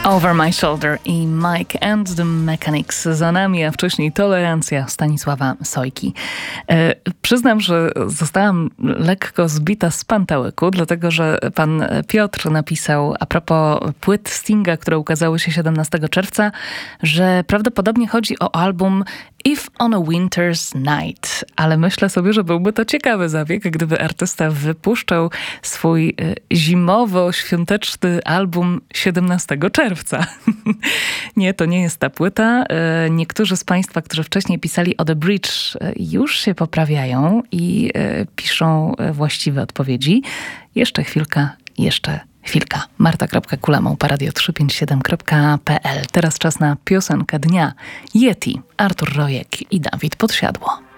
Over My Shoulder i Mike and the Mechanics za nami, a wcześniej Tolerancja Stanisława Sojki. Przyznam, że zostałam lekko zbita z pantałyku, dlatego że pan Piotr napisał a propos płyt Stinga, które ukazały się 17 czerwca, że prawdopodobnie chodzi o album If on a Winter's Night, ale myślę sobie, że byłby to ciekawy zabieg, gdyby artysta wypuszczał swój zimowo-świąteczny album 17 czerwca. Nie, to nie jest ta płyta. Niektórzy z państwa, którzy wcześniej pisali o The Bridge, już się poprawiają i piszą właściwe odpowiedzi. Jeszcze chwilka. marta.kulamą@radio357.pl. Teraz czas na piosenkę dnia. Yeti, Artur Rojek i Dawid Podsiadło.